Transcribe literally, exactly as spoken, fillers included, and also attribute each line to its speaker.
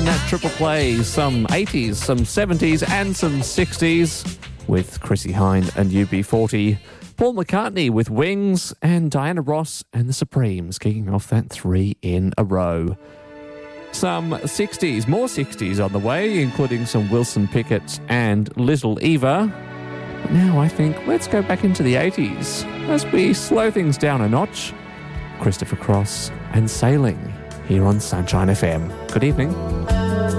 Speaker 1: In that triple play, some eighties, some seventies and some sixties with Chrissie Hynde and U B forty. Paul McCartney with Wings and Diana Ross and the Supremes kicking off that three in a row. Some sixties, more sixties on the way, including some Wilson Pickett and Little Eva. But now I think let's go back into the eighties as we slow things down a notch. Christopher Cross and Sailing here on Sunshine F M. Good evening.